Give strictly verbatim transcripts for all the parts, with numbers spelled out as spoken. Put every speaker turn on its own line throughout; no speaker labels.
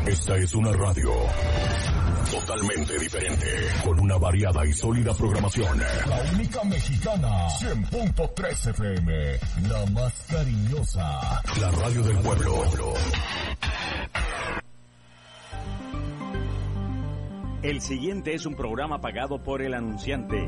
Esta es una radio totalmente diferente, con una variada y sólida programación.
La única mexicana, cien punto tres F M, la más cariñosa.
La radio del pueblo.
El siguiente es un programa pagado por el anunciante.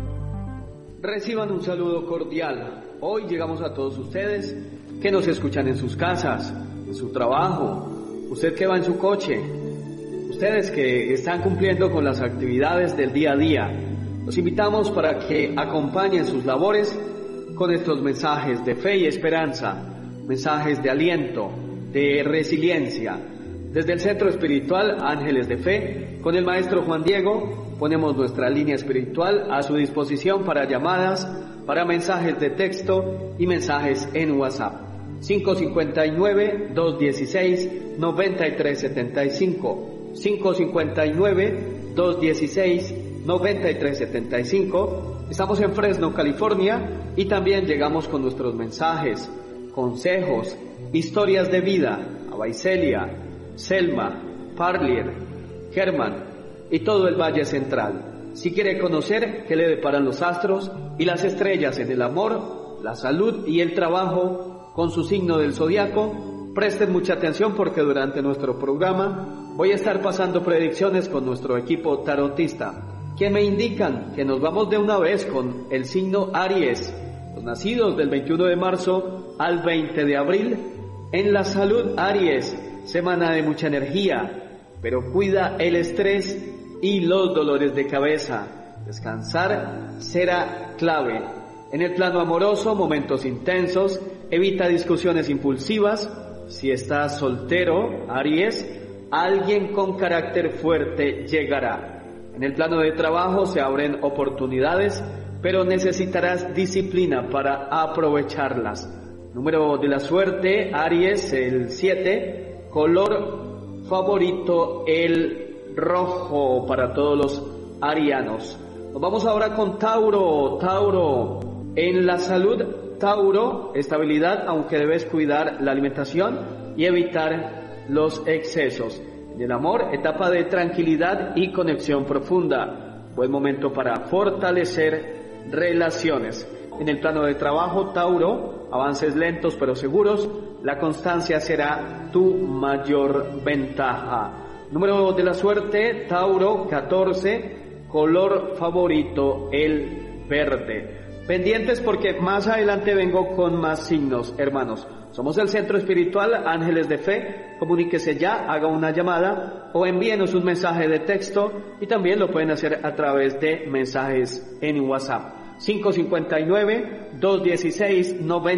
Reciban un saludo cordial. Hoy llegamos a todos ustedes que nos escuchan en sus casas, en su trabajo, usted que va en su coche, ustedes que están cumpliendo con las actividades del día a día. Los invitamos para que acompañen sus labores con estos mensajes de fe y esperanza, mensajes de aliento, de resiliencia. Desde el Centro Espiritual Ángeles de Fe, con el Maestro Juan Diego, ponemos nuestra línea espiritual a su disposición para llamadas, para mensajes de texto y mensajes en WhatsApp. cinco cinco nueve, dos uno seis, nueve tres siete cinco, cinco cinco nueve, dos uno seis, nueve tres siete cinco. Estamos en Fresno, California, y también llegamos con nuestros mensajes, consejos, historias de vida a Vaiselia, Selma, Parlier, Germán y todo el Valle Central. Si quiere conocer qué le deparan los astros y las estrellas en el amor, la salud y el trabajo con su signo del zodiaco, presten mucha atención porque durante nuestro programa voy a estar pasando predicciones con nuestro equipo tarotista, que me indican que nos vamos de una vez con el signo Aries, los nacidos del veintiuno de marzo al veinte de abril. En la salud, Aries, semana de mucha energía, pero cuida el estrés y los dolores de cabeza. Descansar será clave. En el plano amoroso, momentos intensos, evita discusiones impulsivas. Si estás soltero, Aries, alguien con carácter fuerte llegará. En el plano de trabajo se abren oportunidades, pero necesitarás disciplina para aprovecharlas. Número de la suerte, Aries, el siete. Color favorito, el rojo para todos los arianos. Nos vamos ahora con Tauro. Tauro, en la salud, Tauro, estabilidad, aunque debes cuidar la alimentación y evitar los excesos. En el amor, etapa de tranquilidad y conexión profunda. Buen momento para fortalecer relaciones. En el plano de trabajo, Tauro, avances lentos pero seguros. La constancia será tu mayor ventaja. Número de la suerte, Tauro, catorce. Color favorito, el verde. Pendientes porque más adelante vengo con más signos, hermanos. Somos el Centro Espiritual Ángeles de Fe. Comuníquese ya, haga una llamada o envíenos un mensaje de texto, y también lo pueden hacer a través de mensajes en WhatsApp. cinco cinco nueve, dos uno seis, nueve